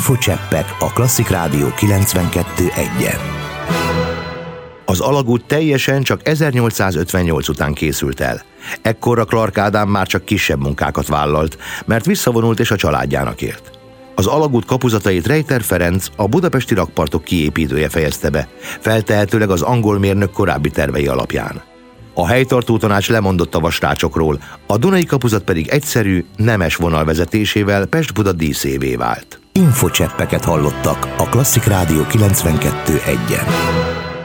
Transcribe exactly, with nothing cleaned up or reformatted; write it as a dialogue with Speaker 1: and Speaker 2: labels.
Speaker 1: Infocseppek a Klasszik Rádió kilencvenkettő egyen. Az alagút teljesen csak ezernyolcszázötvennyolc után készült el. Ekkorra Clark Ádám már csak kisebb munkákat vállalt, mert visszavonult és a családjának élt. Az alagút kapuzatait Rejter Ferenc, a budapesti rakpartok kiépítője fejezte be, feltehetőleg az angol mérnök korábbi tervei alapján. A helytartó tanács lemondott a vasrácsokról, a Dunai kapuzat pedig egyszerű, nemes vonal vezetésével Pest-Buda díszévé vált. Infocseppeket hallottak a Klasszik Rádió kilencvenkettő egyen.